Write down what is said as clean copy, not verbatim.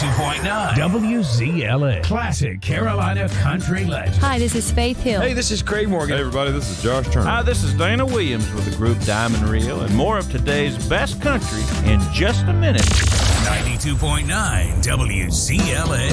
92.9 WZLA. Classic Carolina Country Legends. Hi, this is Faith Hill. Hey, this is Craig Morgan. Hey, everybody, this is Josh Turner. Hi, this is Dana Williams with the group Diamond Reel, and more of today's best country in just a minute. 92.9 WZLA.